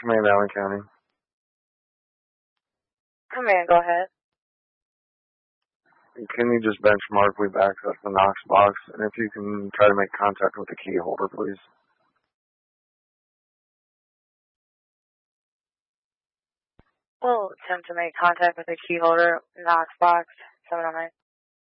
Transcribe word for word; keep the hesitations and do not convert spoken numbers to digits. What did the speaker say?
Command Allen County. Command, go ahead. Can you just benchmark we've accessed the Knox box, and if you can try to make contact with the key holder, please. We'll attempt to make contact with the key holder, Knox box, seven oh nine.